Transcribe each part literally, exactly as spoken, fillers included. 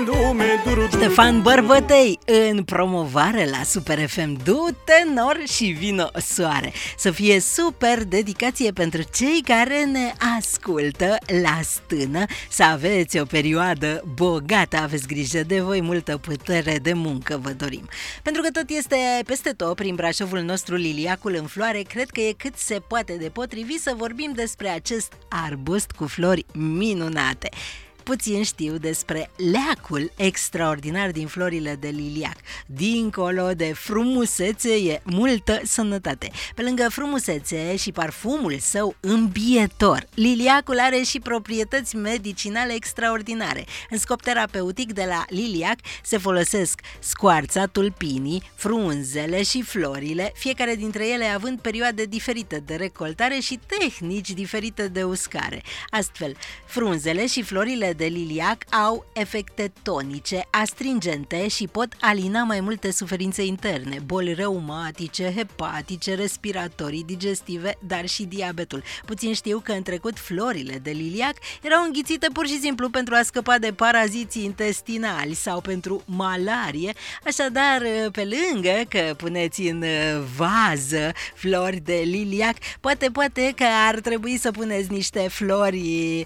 Ștefan Bărbătei în promovare la Super F M. Du-te nor și vino soare. Să fie super dedicație pentru cei care ne ascultă la stână. Să aveți o perioadă bogată, aveți grijă de voi, multă putere de muncă vă dorim. Pentru că tot este peste tot prin Brașovul nostru liliacul în floare, cred că e cât se poate de potrivit să vorbim despre acest arbust cu flori minunate. Puțin știu despre leacul extraordinar din florile de liliac. Dincolo de frumusețe e multă sănătate. Pe lângă frumusețe și parfumul său îmbietor, liliacul are și proprietăți medicinale extraordinare. În scop terapeutic de la liliac se folosesc scoarța, tulpinii, frunzele și florile, fiecare dintre ele având perioade diferite de recoltare și tehnici diferite de uscare. Astfel, frunzele și florile de liliac au efecte tonice, astringente și pot alina mai multe suferințe interne, boli reumatice, hepatice, respiratorii, digestive, dar și diabetul. Puțin știu că în trecut florile de liliac erau înghițite pur și simplu pentru a scăpa de paraziții intestinali sau pentru malarie, așadar pe lângă că puneți în vază flori de liliac, poate poate că ar trebui să puneți niște flori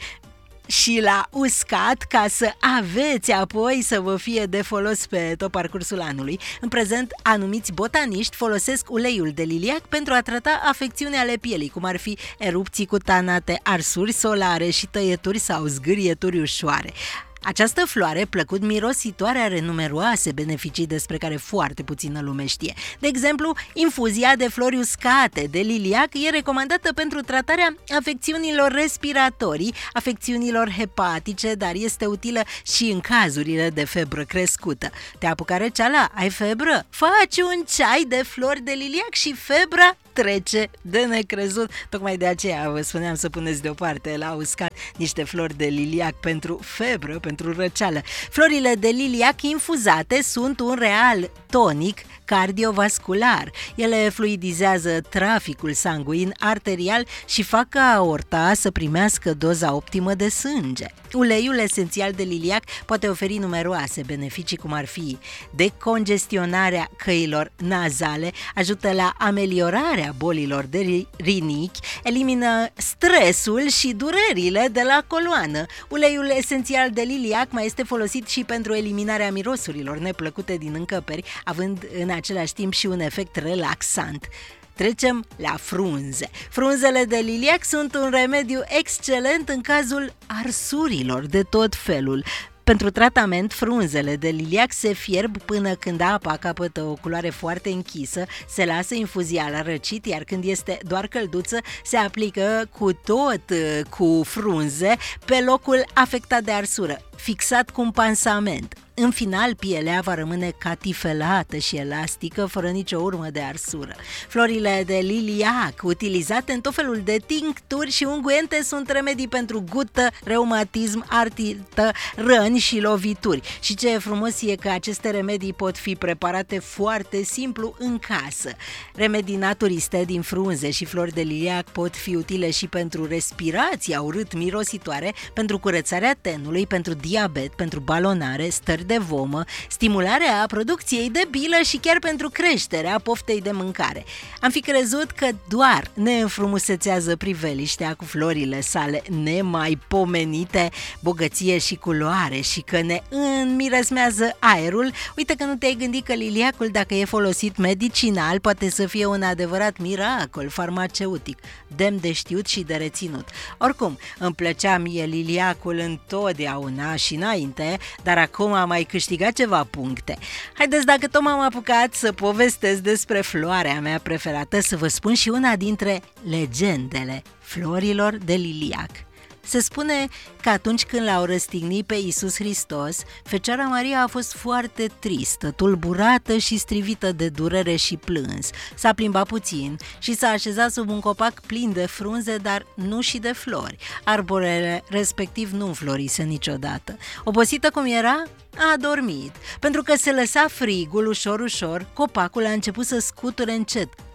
și la uscat ca să aveți apoi să vă fie de folos pe tot parcursul anului. În prezent, anumiți botaniști folosesc uleiul de liliac pentru a trata afecțiuni ale pielii, cum ar fi erupții cutanate, arsuri solare și tăieturi sau zgârieturi ușoare. Această floare plăcut mirositoare are numeroase beneficii despre care foarte puțină lume știe. De exemplu, infuzia de flori uscate de liliac e recomandată pentru tratarea afecțiunilor respiratorii, afecțiunilor hepatice, dar este utilă și în cazurile de febră crescută. Te apucă răceala? Ai febră? Faci un ceai de flori de liliac și febra trece de necrezut. Tocmai de aceea vă spuneam să puneți deoparte la uscat niște flori de liliac pentru febră, pentru răceală. Florile de liliac infuzate sunt un real tonic cardiovascular. Ele fluidizează traficul sanguin arterial și fac ca aorta să primească doza optimă de sânge. Uleiul esențial de liliac poate oferi numeroase beneficii, cum ar fi decongestionarea căilor nazale, ajută la ameliorarea bolilor de rinichi, elimină stresul și durerile de la coloană. Uleiul esențial de liliac mai este folosit și pentru eliminarea mirosurilor neplăcute din încăperi, având în același timp și un efect relaxant. Trecem la frunze. Frunzele de liliac sunt un remediu excelent în cazul arsurilor de tot felul. Pentru tratament, frunzele de liliac se fierb până când apa capătă o culoare foarte închisă, se lasă infuzia la răcit, iar când este doar călduță, se aplică cu tot cu frunze pe locul afectat de arsură, fixat cu un pansament. În final, pielea va rămâne catifelată și elastică, fără nicio urmă de arsură. Florile de liliac, utilizate în tot felul de tincturi și unguente, sunt remedii pentru gută, reumatism, artrită, răni și lovituri. Și ce e frumos e că aceste remedii pot fi preparate foarte simplu în casă. Remedii naturiste din frunze și flori de liliac pot fi utile și pentru respirația urât-mirositoare, pentru curățarea tenului, pentru diabet, pentru balonare, stări de vomă, stimularea producției de bilă și chiar pentru creșterea poftei de mâncare. Am fi crezut că doar ne înfrumusețează priveliștea cu florile sale nemaipomenite, bogăție și culoare, și că ne înmiresmează aerul. Uite că nu te-ai gândit că liliacul, dacă e folosit medicinal, poate să fie un adevărat miracol farmaceutic, demn de știut și de reținut. Oricum, îmi plăcea mie liliacul întotdeauna și înainte, dar acum am mai câștigat ceva puncte. Haideți, dacă tot m-am apucat să povestesc despre floarea mea preferată, să vă spun și una dintre legendele florilor de liliac. Se spune că atunci când l-au răstignit pe Iisus Hristos, Fecioara Maria a fost foarte tristă, tulburată și strivită de durere și plâns. S-a plimbat puțin și s-a așezat sub un copac plin de frunze, dar nu și de flori. Arborele respectiv nu înflorise niciodată. Obosită cum era, a dormit. Pentru că se lăsa frigul ușor, ușor, copacul a început să scuture încet,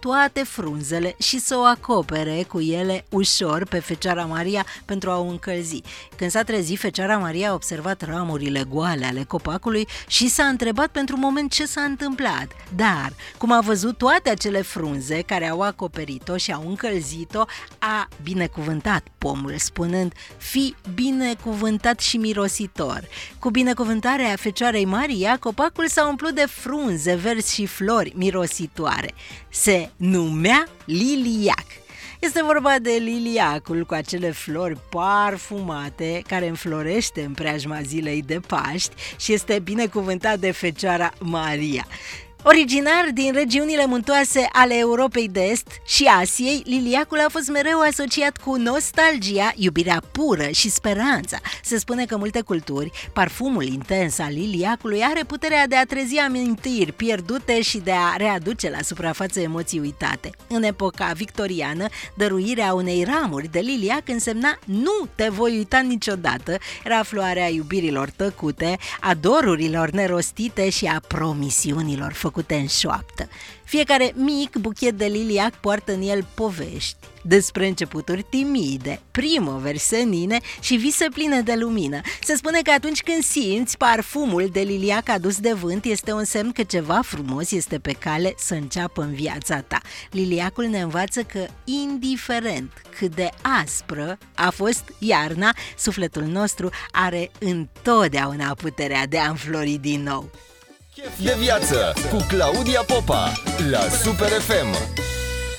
toate frunzele și să o acopere cu ele ușor pe Fecioara Maria pentru a o încălzi. Când s-a trezit, Fecioara Maria a observat ramurile goale ale copacului și s-a întrebat pentru un moment ce s-a întâmplat. Dar, cum a văzut toate acele frunze care au acoperit-o și au încălzit-o, a binecuvântat pomul, spunând: "Fii binecuvântat și mirositor." Cu binecuvântarea Fecioarei Maria, copacul s-a umplut de frunze verzi și flori mirositoare. Se numea liliac. Este vorba de liliacul cu acele flori parfumate care înflorește în preajma zilei de Paști și este binecuvântat de Fecioara Maria. Originar din regiunile muntoase ale Europei de Est și Asiei, liliacul a fost mereu asociat cu nostalgia, iubirea pură și speranța. Se spune că în multe culturi, parfumul intens al liliacului are puterea de a trezi amintiri pierdute și de a readuce la suprafață emoții uitate. În epoca victoriană, dăruirea unei ramuri de liliac însemna "nu te voi uita niciodată", era floarea iubirilor tăcute, a dorurilor nerostite și a promisiunilor făcute făcute în șoaptă. Fiecare mic buchet de liliac poartă în el povești despre începuturi timide, primăveri senine și vise pline de lumină. Se spune că atunci când simți parfumul de liliac adus de vânt, este un semn că ceva frumos este pe cale să înceapă în viața ta. Liliacul ne învață că, indiferent cât de aspră a fost iarna, sufletul nostru are întotdeauna puterea de a înflori din nou. Chef de viață cu Claudia Popa la Super F M.